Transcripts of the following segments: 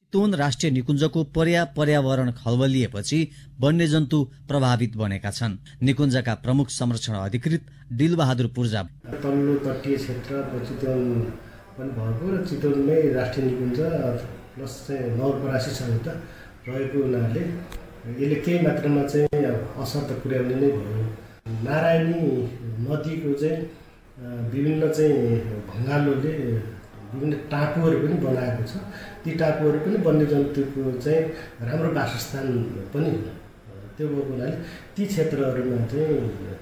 चितवन राष्ट्रिय निकुञ्जको पर्यावरण खलबलिएपछि वन्यजन्तु प्रभावित बनेका छन्। निकुञ्जका प्रमुख संरक्षण अधिकृत दिलबहादुर पूर्जा तल्लो तटीय क्षेत्र चितवन पनि भएको र चितवनमै राष्ट्रिय निकुञ्ज प्लस चाहिँ नवलपरासी सहित रहेको हुनाले यसले केही मात्रामा चाहिँ असर त पुर्याउने नै भयो। नारायणी नदीको चाहिँ विभिन्न चाहिँ भङ्गालोले विभिन्न टापुहरू पनि बनाएको छ। ती टापुहरू पनि वन्यजन्तुको चाहिँ राम्रो वासस्थान पनि हो। त्यो भएको हुनाले ती क्षेत्रहरूमा चाहिँ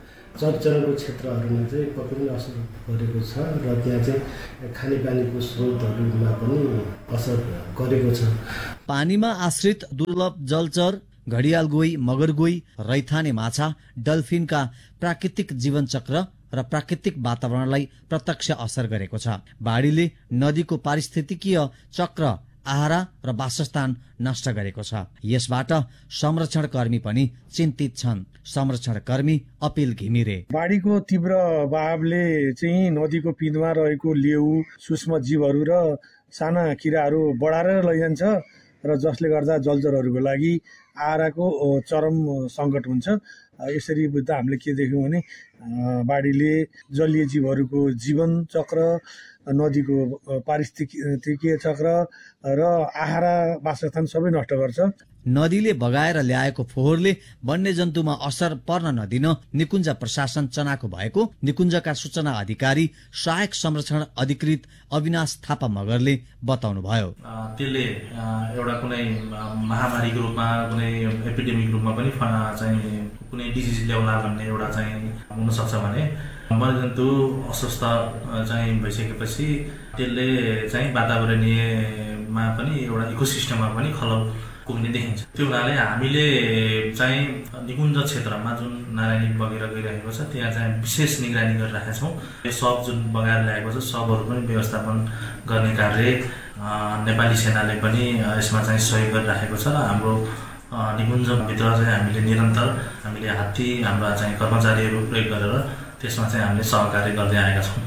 चरचरको क्षेत्रहरूमा चाहिँ पक्कै पनि असर गरेको छ र त्यहाँ चाहिँ खानेपानीको स्रोतहरूमा पनि असर गरेको छ। पानीमा आश्रित दुर्लभ जलचर, घडियाल गोही, मगर गोही, रैथाने माछा, डल्फिनका प्राकृतिक जीवनचक्र र प्राकृतिक वातावरणलाई प्रत्यक्ष असर गरेको छ। बाढीले नदीको पारिस्थितिकीय चक्र, आहारा र वासस्थान नष्ट गरेको छ। यसबाट संरक्षण कर्मी पनि चिन्तित छन्। संरक्षण कर्मी अपिल घिमिरे बाढीको तीव्र बहावले चाहिँ नदीको पिँधमा रहेको लेउ, सूक्ष्म जीवहरू र साना किराहरू बढाएर लैजान्छ र जसले गर्दा जलचरहरूको लागि आहाराको चरम सङ्कट हुन्छ। यसरी बुझ्दा हामीले के देख्यौँ भने बाढीले जलीय जीवहरूको जीवन चक्र, नदीको पारिस्थितिकीय चक्र र आहारा वासस्थान सबै नष्ट गर्छ। नदीले बगाएर ल्याएको फोहोरले वन्यजन्तुमा असर पर्न नदिन निकुञ्ज प्रशासन चनाखो भएको निकुञ्जका सूचना अधिकारी सहायक संरक्षण अधिकृत अविनाश थापा मगरले बताउनुभयो। त्यसले एउटा कुनै महामारीको रूपमा, कुनै एपिडेमिक रूपमा पनि चाहिँ कुनै डिजिज ल्याउला भन्ने एउटा चाहिँ हुनसक्छ भने वन्यजन्तु अस्वस्थ चाहिँ भइसकेपछि त्यसले चाहिँ वातावरणीयमा पनि एउटा इकोसिस्टममा पनि खलल पुग्ने देखिन्छ। त्यो हुनाले हामीले चाहिँ निकुञ्ज क्षेत्रमा जुन नारायणी बगेर गइरहेको छ त्यहाँ चाहिँ विशेष निगरानी गरिरहेका छौँ। यो सब जुन बगाएर ल्याएको छ सबहरू पनि व्यवस्थापन गर्ने कार्य नेपाली सेनाले पनि यसमा चाहिँ सहयोग गरिरहेको छ र हाम्रो निकुञ्जभित्र चाहिँ हामीले हात्ती हाम्रा चाहिँ कर्मचारीहरू प्रयोग गरेर त्यसमा चाहिँ हामीले सहकार्य गर्दै आएका छौँ।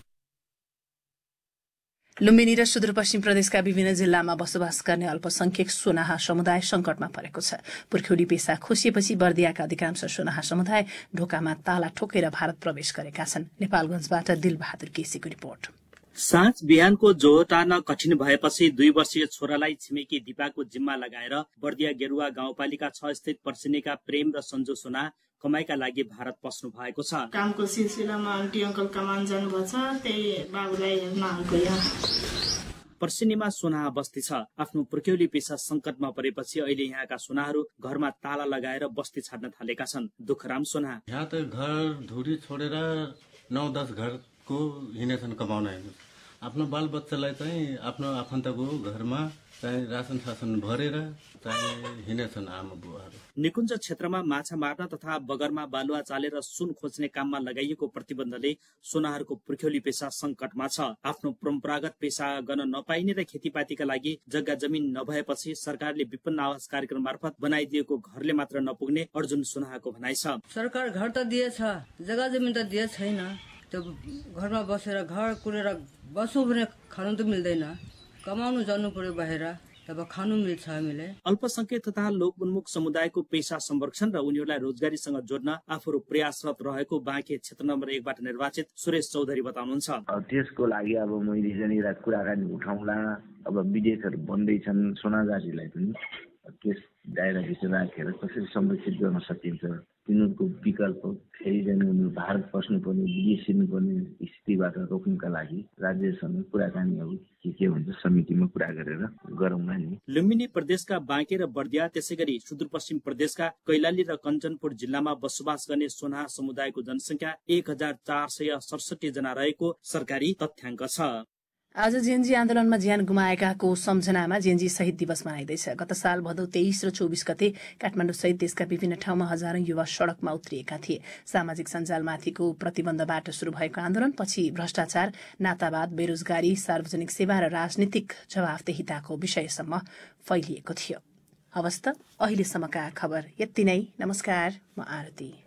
लुम्बिनी र सुदूरपश्चिम प्रदेशका विभिन्न जिल्लामा बसोबास गर्ने अल्पसंख्यक सोनाहा समुदाय संकटमा परेको छ। पुर्ख्यौली पेसा खोसिएपछि बर्दियाका अधिकांश सोनाहा समुदाय ढोकामा ताला ठोकेर भारत प्रवेश गरेका छन्। नेपालगञ्जबाट दिलबहादुर केसीको रिपोर्ट। साँझ बिहानको जोहो टार्न कठिन भएपछि 2 वर्षीय छोरालाई छिमेकी दिपाको जिम्मा लगाएर बर्दिया गेरुवा गाउँपालिका 6 स्थित पर्सिनेका प्रेम र सन्जो सोना कमाइका लागि भारत पस्नु भएको छ। कामको सिलसिलामा आन्टी अङ्कल कमान जानुभएको छ, त्यही बाबुलाई हेर्न आएको यहाँ। पर्सिनीमा सोनाहा बस्ती छ। आफ्नो पुर्ख्यौली पेसा संकटमा परेपछि अहिले यहाँका सोनाहरू घरमा ताला लगाएर बस्ती छाड्न थालेका छन्। दुखराम सोना यहाँ त घर धुरी छोडेर 9-10 घरको हिँडेछन् कमाउन। आफ्नो बालबच्चालाई चाहिँ आफ्नो आफन्तको घरमा चाहिँ रासन शासन भरेर चाहिँ हिँडेछन् आमा बुवाहरू। निकुञ्ज क्षेत्रमा माछा मार्न तथा बगरमा बालुवा चालेर सुन खोज्ने काममा लगाइएको प्रतिबन्धले सोनाहरूको पुर्ख्यौली पेसा संकटमा छ। आफ्नो परम्परागत पेसा गर्न नपाइने र खेतीपातीका लागि जग्गा जमिन नभएपछि सरकारले विपन्न आवास कार्यक्रम मार्फत बनाइदिएको घरले मात्र नपुग्ने अर्जुन सोनाहाको भनाइ छ। सरकार घर त दिएछ, जग्गा जमिन त दिए छैन। त्यो घरमा बसेर घर कुरेर बसौँ भने खानु त मिल्दैन, कमाउनु जानु पर्यो बाहिर, तब खानु मिल्छ हामीले। अल्पसंख्यक तथा लोकउन्मुख समुदायको पेसा संरक्षण र उनीहरूलाई रोजगारीसँग जोड्न आफूहरू प्रयासरत रहेको बाँके क्षेत्र नम्बर 1 बाट निर्वाचित सुरेश चौधरी बताउनुहुन्छ। त्यसको लागि अब मैले चाहिँ कुराकानी उठाउँला। अब विदेशहरू बन्दैछन्, सोनाजारीलाई पनि त्यस दायराभित्र राखेर कसरी संरक्षित गर्न सकिन्छ, तिनीहरूको विकल्प फेरि जाने उनीहरू भारत पस्नुपर्ने, विदेश हिँड्नुपर्ने स्थितिबाट रोक्नुका लागि राज्यसँग कुराकानीहरू के हुन्छ समितिमा कुरा गरेर गरौँला नि। लुम्बिनी प्रदेशका बाँके र बर्दिया त्यसैगरी सुदूरपश्चिम प्रदेशका कैलाली र कञ्चनपुर जिल्लामा बसोबास गर्ने सोनाहा समुदायको जनसंख्या 1467 जना रहेको सरकारी तथ्याङ्क छ। आज जेएनजी आन्दोलनमा ज्यान गुमाएकाको सम्झनामा जेएनजी शहीद दिवस मनाइँदैछ। गत साल भदौ 23 र 24 गते काठमाडौँ सहित देशका विभिन्न ठाउँमा हजारौं युवा सड़कमा उत्रिएका थिए। सामाजिक सञ्जालमाथिको प्रतिबन्धबाट शुरू भएको आन्दोलन पछि भ्रष्टाचार, नातावाद, बेरोजगारी, सार्वजनिक सेवा र राजनीतिक जवाफदेहिताको विषयसम्म फैलिएको थियो। हवस् त अहिलेसम्मका खबर यति नै। नमस्कार, म आरती।